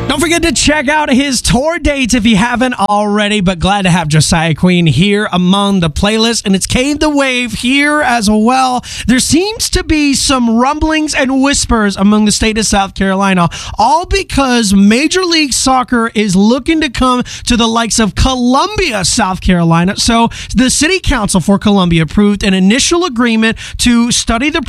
Don't forget to check out his tour dates if you haven't already, but glad to have Josiah Queen here among the playlist, and it's Cave the Wave here as well. There seems to be some rumblings and whispers among the state of South Carolina, all because Major League Soccer is looking to come to the likes of Columbia, South Carolina. So the City Council for Columbia approved an initial agreement to study the